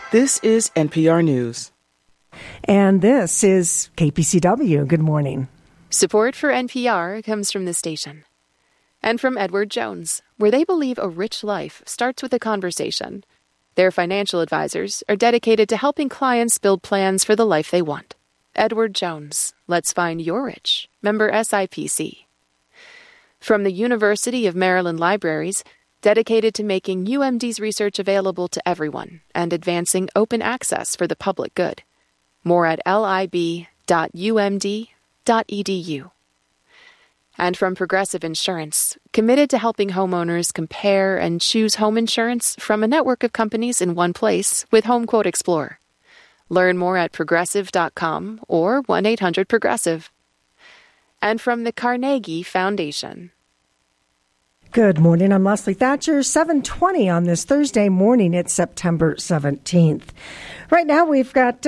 This is NPR News. And this is KPCW. Good morning. Support for NPR comes from the station. And from Edward Jones, where they believe a rich life starts with a conversation. Their financial advisors are dedicated to helping clients build plans for the life they want. Edward Jones, let's find your rich. Member SIPC. From the University of Maryland Libraries, dedicated to making UMD's research available to everyone and advancing open access for the public good. More at lib.umd.edu. And from Progressive Insurance, committed to helping homeowners compare and choose home insurance from a network of companies in one place with HomeQuote Explorer. Learn more at progressive.com or 1-800-PROGRESSIVE. And from the Carnegie Foundation. Good morning. I'm Leslie Thatcher. 7:20 on this Thursday morning. It's September 17th. Right now we've got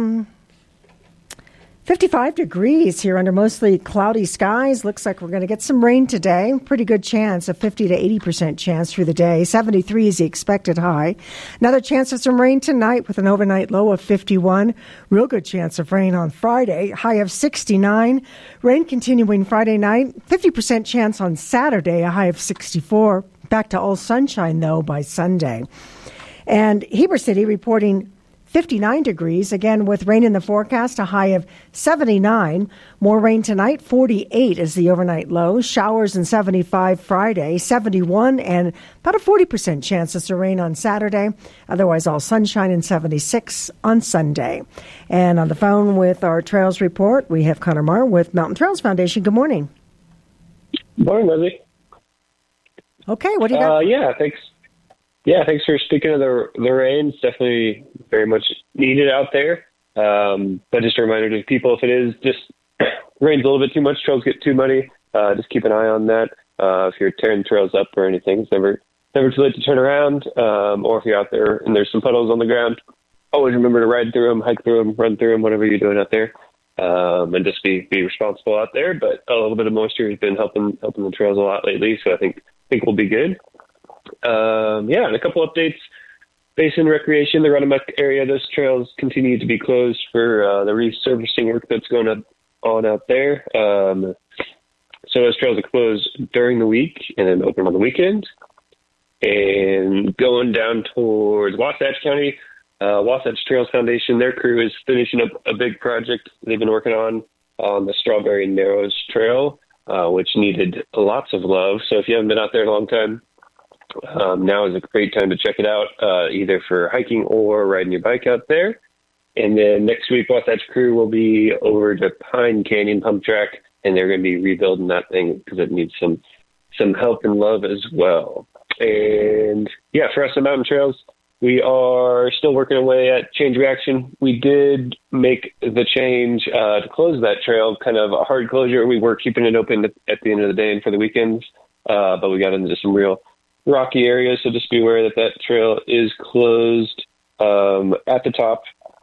55 degrees here under mostly cloudy skies. Looks like we're going to get some rain today. Pretty good chance, a 50 to 80% chance through the day. 73 is the expected high. Another chance of some rain tonight with an overnight low of 51. Real good chance of rain on Friday, high of 69. Rain continuing Friday night. 50% chance on Saturday, a high of 64. Back to all sunshine, though, by Sunday. And Heber City reporting 59 degrees, again with rain in the forecast, a high of 79. More rain tonight, 48 is the overnight low. Showers and 75 Friday, 71, and about a 40% chance of rain on Saturday. Otherwise, all sunshine and 76 on Sunday. And on the phone with our Trails Report, we have Connor Marr with Mountain Trails Foundation. Good morning. Good morning, Leslie. Okay, what do you got? Thanks. Yeah, thanks for speaking of the rain. It's definitely very much needed out there. But just a reminder to people, if it is just rains a little bit too much, trails get too muddy, just keep an eye on that. If you're tearing trails up or anything, it's never too late to turn around. Or if you're out there and there's some puddles on the ground, always remember to ride through them, hike through them, run through them, whatever you're doing out there. And just be responsible out there. But a little bit of moisture has been helping the trails a lot lately, so I think we'll be good. And a couple updates. Basin Recreation, the Runamuck area, those trails continue to be closed for the resurfacing work that's going on out there. So those trails are closed during the week and then open on the weekend. And going down towards Wasatch County, Wasatch Trails Foundation, their crew is finishing up a big project they've been working on the Strawberry Narrows Trail, which needed lots of love. So if you haven't been out there in a long time, now is a great time to check it out, either for hiking or riding your bike out there. And then next week, Wasatch crew will be over to Pine Canyon Pump Track, and they're going to be rebuilding that thing because it needs some help and love as well. And for us on Mountain Trails, we are still working away at Change Reaction. We did make the change to close that trail, kind of a hard closure. We were keeping it open at the end of the day and for the weekends, but we got into some real rocky areas, so just be aware that trail is closed at the top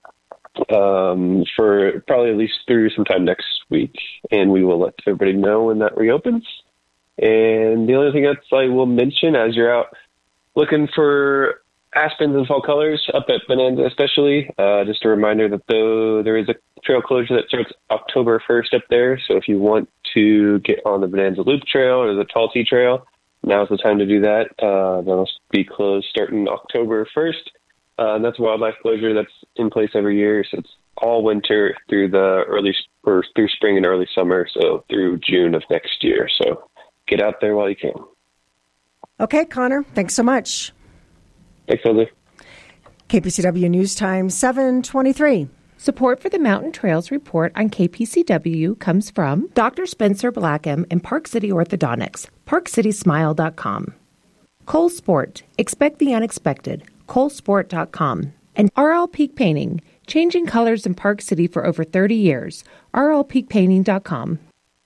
for probably at least through sometime next week, and we will let everybody know when that reopens. And the only thing else I will mention, as you're out looking for aspens and fall colors up at Bonanza especially, just a reminder that though there is a trail closure that starts October 1st up there, so if you want to get on the Bonanza Loop Trail or the Tall T Trail, now's the time to do that. They'll be closed starting October 1st. And that's a wildlife closure that's in place every year. So it's all winter through through spring and early summer. So through June of next year. So get out there while you can. Okay, Connor, thanks so much. Thanks, Leslie. KPCW News Time, 7:23. Support for the Mountain Trails Report on KPCW comes from Dr. Spencer Blackham and Park City Orthodontics, ParkCitySmile.com. Cole Sport, expect the unexpected, ColeSport.com. And RL Peak Painting, changing colors in Park City for over 30 years, RLPeakPainting.com.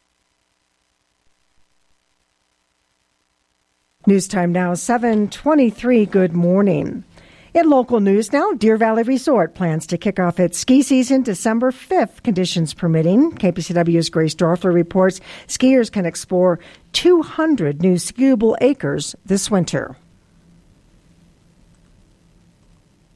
News time now, 7:23. Good morning. In local news now, Deer Valley Resort plans to kick off its ski season December 5th, conditions permitting. KPCW's Grace Dorfler reports skiers can explore 200 new skiable acres this winter.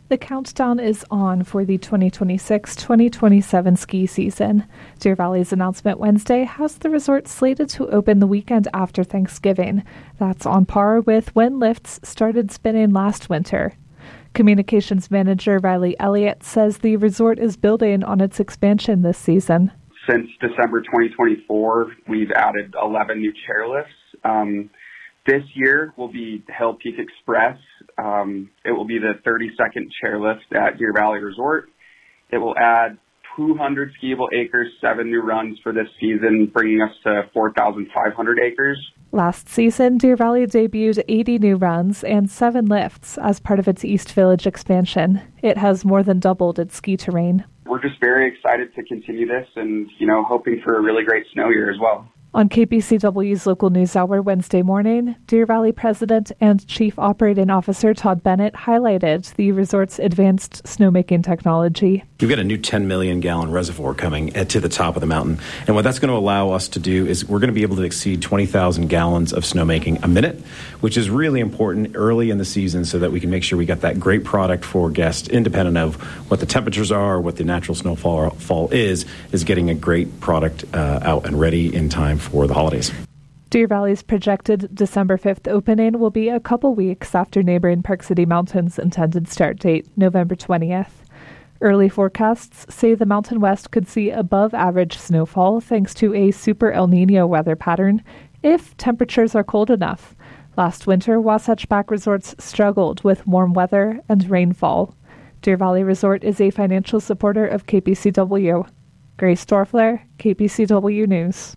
The countdown is on for the 2026-2027 ski season. Deer Valley's announcement Wednesday has the resort slated to open the weekend after Thanksgiving. That's on par with when lifts started spinning last winter. Communications manager Riley Elliott says the resort is building on its expansion this season. Since December 2024, we've added 11 new chairlifts. This year will be Hill Peak Express. It will be the 32nd chairlift at Deer Valley Resort. It will add 200 skiable acres, 7 new runs for this season, bringing us to 4,500 acres. Last season, Deer Valley debuted 80 new runs and 7 lifts as part of its East Village expansion. It has more than doubled its ski terrain. We're just very excited to continue this and, hoping for a really great snow year as well. On KPCW's Local News Hour Wednesday morning, Deer Valley President and Chief Operating Officer Todd Bennett highlighted the resort's advanced snowmaking technology. We've got a new 10 million gallon reservoir coming to the top of the mountain. And what that's going to allow us to do is we're going to be able to exceed 20,000 gallons of snowmaking a minute, which is really important early in the season so that we can make sure we got that great product for guests, independent of what the temperatures are, what the natural snowfall is getting a great product out and ready in time for the holidays. Deer Valley's projected December 5th opening will be a couple weeks after neighboring Park City Mountain's intended start date, November 20th. Early forecasts say the Mountain West could see above average snowfall thanks to a super El Nino weather pattern if temperatures are cold enough. Last winter, Wasatch Back Resorts struggled with warm weather and rainfall. Deer Valley Resort is a financial supporter of KPCW. Grace Dorfler, KPCW News.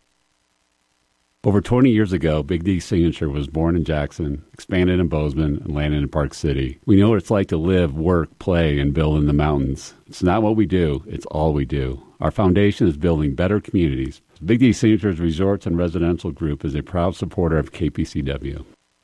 Over 20 years ago, Big D Signature was born in Jackson, expanded in Bozeman, and landed in Park City. We know what it's like to live, work, play, and build in the mountains. It's not what we do, it's all we do. Our foundation is building better communities. Big D Signature's Resorts and Residential Group is a proud supporter of KPCW.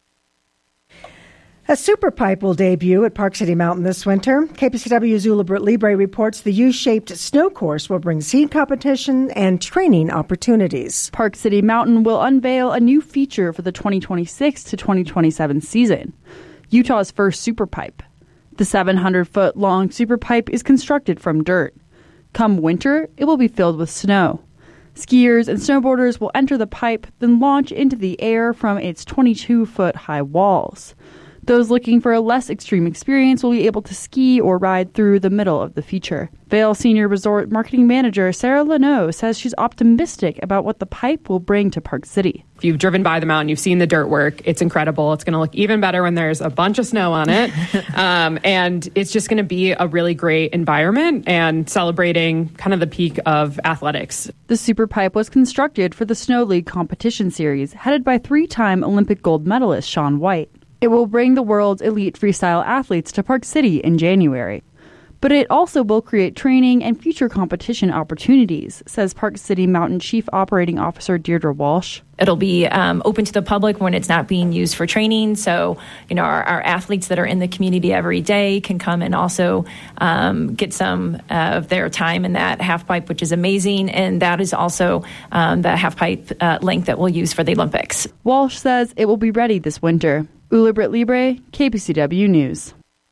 A super pipe will debut at Park City Mountain this winter. KPCW's Ulibrit Libre reports the U-shaped snow course will bring seed competition and training opportunities. Park City Mountain will unveil a new feature for the 2026 to 2027 season, Utah's first super pipe. The 700-foot-long super pipe is constructed from dirt. Come winter, it will be filled with snow. Skiers and snowboarders will enter the pipe, then launch into the air from its 22-foot-high walls. Those looking for a less extreme experience will be able to ski or ride through the middle of the feature. Vail Senior Resort Marketing Manager Sarah Leno says she's optimistic about what the pipe will bring to Park City. If you've driven by the mountain, you've seen the dirt work. It's incredible. It's going to look even better when there's a bunch of snow on it. And it's just going to be a really great environment and celebrating kind of the peak of athletics. The super pipe was constructed for the Snow League competition series, headed by 3-time Olympic gold medalist Shaun White. It will bring the world's elite freestyle athletes to Park City in January. But it also will create training and future competition opportunities, says Park City Mountain Chief Operating Officer Deirdre Walsh. It'll be open to the public when it's not being used for training. So, our athletes that are in the community every day can come and also get some of their time in that half pipe, which is amazing. And that is also the half pipe length that we'll use for the Olympics. Walsh says it will be ready this winter. Ulibrit Libre, KPCW News.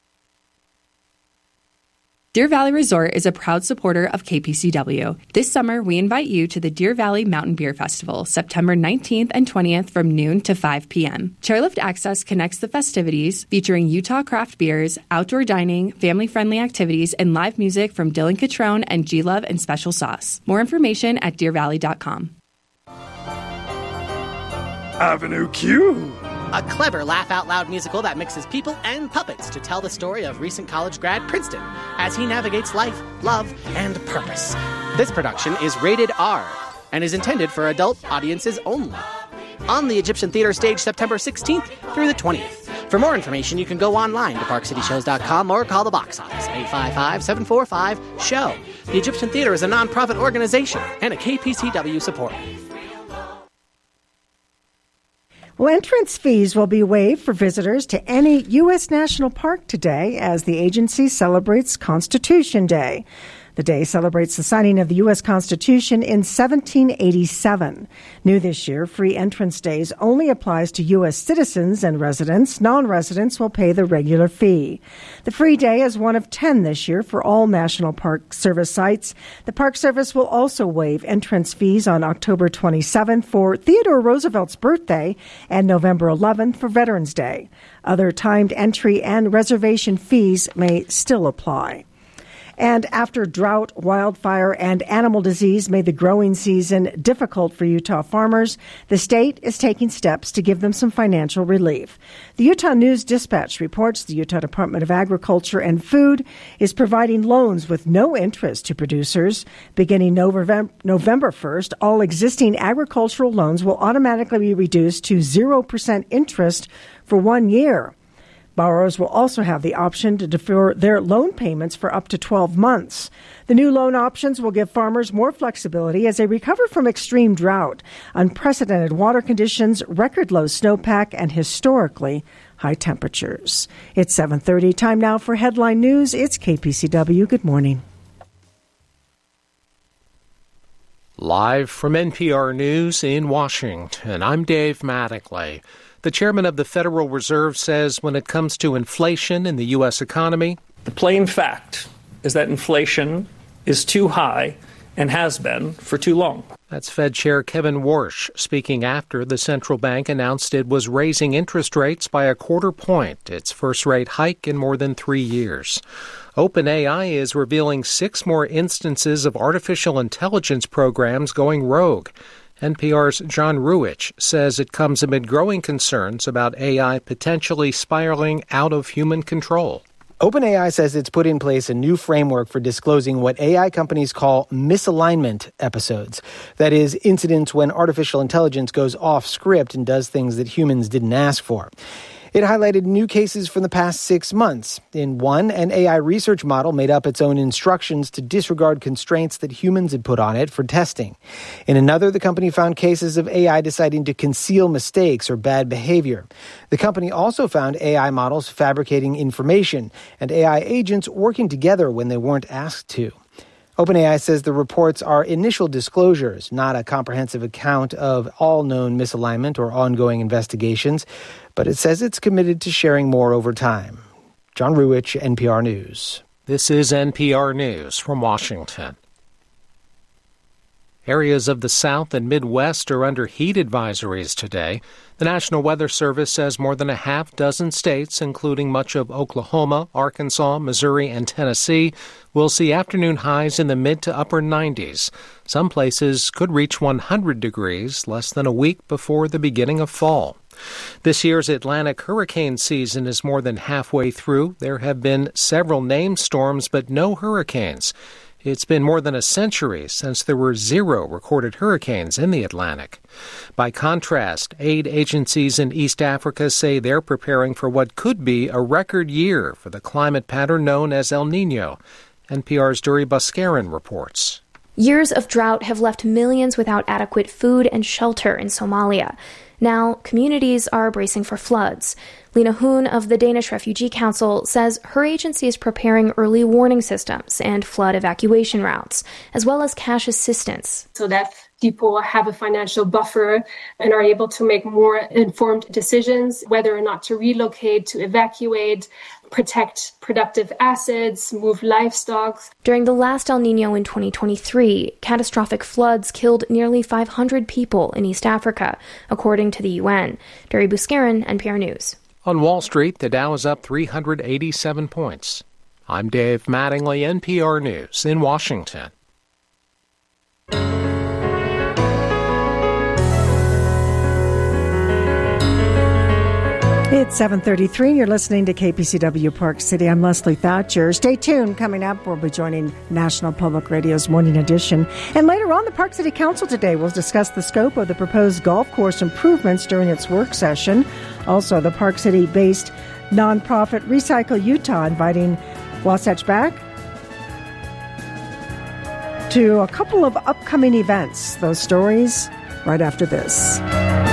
Deer Valley Resort is a proud supporter of KPCW. This summer, we invite you to the Deer Valley Mountain Beer Festival, September 19th and 20th from noon to 5 p.m. Chairlift Access connects the festivities, featuring Utah craft beers, outdoor dining, family-friendly activities, and live music from Dylan Catrone and G-Love and Special Sauce. More information at deervalley.com. Avenue Q. A clever laugh-out-loud musical that mixes people and puppets to tell the story of recent college grad Princeton as he navigates life, love, and purpose. This production is rated R and is intended for adult audiences only. On the Egyptian Theater stage September 16th through the 20th. For more information, you can go online to parkcityshows.com or call the box office, 855-745-SHOW. The Egyptian Theater is a non-profit organization and a KPCW supporter. Well, entrance fees will be waived for visitors to any U.S. national park today as the agency celebrates Constitution Day. The day celebrates the signing of the U.S. Constitution in 1787. New this year, free entrance days only applies to U.S. citizens and residents. Non-residents will pay the regular fee. The free day is one of 10 this year for all National Park Service sites. The Park Service will also waive entrance fees on October 27th for Theodore Roosevelt's birthday and November 11th for Veterans Day. Other timed entry and reservation fees may still apply. And after drought, wildfire, and animal disease made the growing season difficult for Utah farmers, the state is taking steps to give them some financial relief. The Utah News Dispatch reports the Utah Department of Agriculture and Food is providing loans with no interest to producers. Beginning November 1st, all existing agricultural loans will automatically be reduced to 0% interest for 1 year. Borrowers will also have the option to defer their loan payments for up to 12 months. The new loan options will give farmers more flexibility as they recover from extreme drought, unprecedented water conditions, record low snowpack, and historically high temperatures. It's 7:30. Time now for Headline News. It's KPCW. Good morning. Live from NPR News in Washington, I'm Dave Mattingly. The chairman of the Federal Reserve says when it comes to inflation in the U.S. economy, the plain fact is that inflation is too high and has been for too long. That's Fed Chair Kevin Warsh speaking after the central bank announced it was raising interest rates by a quarter point, its first rate hike in more than 3 years. OpenAI is revealing 6 more instances of artificial intelligence programs going rogue. NPR's John Ruwitch says it comes amid growing concerns about AI potentially spiraling out of human control. OpenAI says it's put in place a new framework for disclosing what AI companies call misalignment episodes. That is, incidents when artificial intelligence goes off script and does things that humans didn't ask for. It highlighted new cases from the past 6 months. In one, an AI research model made up its own instructions to disregard constraints that humans had put on it for testing. In another, the company found cases of AI deciding to conceal mistakes or bad behavior. The company also found AI models fabricating information and AI agents working together when they weren't asked to. OpenAI says the reports are initial disclosures, not a comprehensive account of all known misalignment or ongoing investigations, but it says it's committed to sharing more over time. John Ruwitch, NPR News. This is NPR News from Washington. Areas of the South and Midwest are under heat advisories today. The National Weather Service says more than a half dozen states, including much of Oklahoma, Arkansas, Missouri, and Tennessee, will see afternoon highs in the mid to upper 90s. Some places could reach 100 degrees less than a week before the beginning of fall. This year's Atlantic hurricane season is more than halfway through. There have been several named storms, but no hurricanes. It's been more than a century since there were 0 recorded hurricanes in the Atlantic. By contrast, aid agencies in East Africa say they're preparing for what could be a record year for the climate pattern known as El Niño. NPR's Duri Buskaran reports. Years of drought have left millions without adequate food and shelter in Somalia. Now, communities are bracing for floods. Lena Hoon of the Danish Refugee Council says her agency is preparing early warning systems and flood evacuation routes, as well as cash assistance. So that people have a financial buffer and are able to make more informed decisions, whether or not to relocate, to evacuate, protect productive assets, move livestock. During the last El Niño in 2023, catastrophic floods killed nearly 500 people in East Africa, according to the UN. Duri Buskaran, NPR News. On Wall Street, the Dow is up 387 points. I'm Dave Mattingly, NPR News in Washington. It's 7:33 and you're listening to KPCW Park City. I'm Leslie Thatcher. Stay tuned. Coming up, we'll be joining National Public Radio's Morning Edition. And later on, the Park City Council today will discuss the scope of the proposed golf course improvements during its work session. Also, the Park City-based nonprofit Recycle Utah inviting Wasatch back to a couple of upcoming events. Those stories right after this.